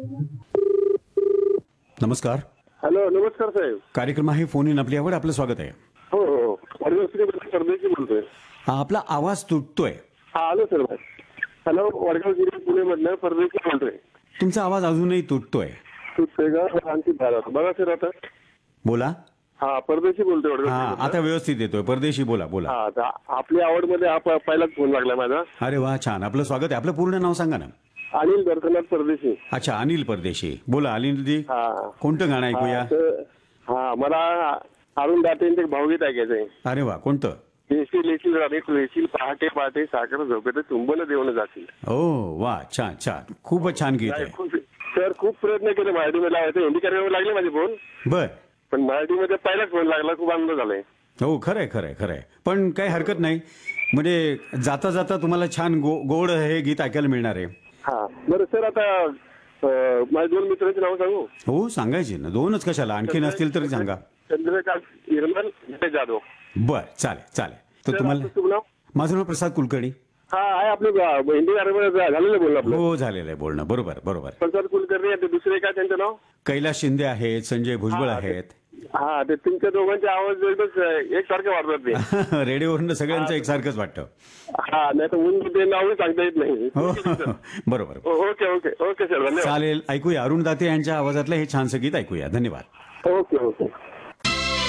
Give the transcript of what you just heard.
नमस्कार. हॅलो, नमस्कार साहेब. कार्यक्रम आहे फोन इन आपली आवड. आपलं स्वागत आहे. हो हो, परदेशी बोलतोय. आपला आवाज तुटतोय. हा, आलो सर. हॅलो, वडगाव जिल्हा पुणे मधनं परदेशी बोलतोय. तुमचा आवाज अजूनही तुटतोय. सुटतोय का? आणखी बघा सर आता. बोला. हा, परदेशी बोलतोय हा, वडगाव. आता व्यवस्थित येतोय. परदेशी बोला बोला. हा, आता आपली आवड मध्ये पहिलाच फोन लागला माझा. अरे वा, छान. आपलं स्वागत आहे. आपलं पूर्ण नाव सांगा ना. अनिल दर्शनाथ परदेशी. अच्छा, अनिल परदेशी. बोला अनिलजी. हा, कोणतं गाणं ऐकूया? हा, मला अरुण दातेंचे भावगीत ऐकायचंय. अरे वा, कोणतं? येशील येशील राणे तू येशील, पहाटे पहाटे साखर झोपेत चुंबन देऊन जाशील. ओ वा, छान छान. खूपच छान गीत आहे. सर, खूप प्रयत्न केले मराठीमध्ये लावायचे. हिंदी कार्यक्रम लागले माझे फोन, बर. पण मराठीमध्ये पहिलाच फोन लागला. खूप आनंद झालाय. हो, खरंय खरंय खरंय. पण काही हरकत नाही. म्हणजे जाता जाता तुम्हाला छान गोड हे गीत ऐकायला मिळणार आहे. हा, बरं सर, आता माझ्या 2 मित्रांची नाव सांगू? हो, सांगायची ना. 2च कशाला, आणखी नसतील तरी सांगा. चंद्रकांत निर्मल जाधव. बर, चालेल चालेल. तर सर, तुम्हाला आपलं शुभ नाव? माझं नाव प्रसाद कुलकर्णी. हा आहे. आपलं हिंदी कार्यक्रम झालेलं बोलणं आपलं. हो, झालेलं आहे बोलणं. बरोबर बरोबर. प्रसाद कुलकर्णी आणि ते दुसरे काय त्यांचं नाव? कैलास शिंदे आहेत, संजय भुजबळ आहेत. हा, ते तुमच्या दोघांचे आवाज एकदम एकसारखे वाटतात ते. रेडिओवरून सगळ्यांचं एकसारखंच वाटतं. हा, नाही तर उंच ते नाव सांगता येत नाही. हो, बरोबर. ओके ओके ओके सर, धन्यवाद. चालेल, ऐकूया. अरुण दाते यांच्या आवाजातलं हे छानसं गीत ऐकूया. धन्यवाद. Okay okay.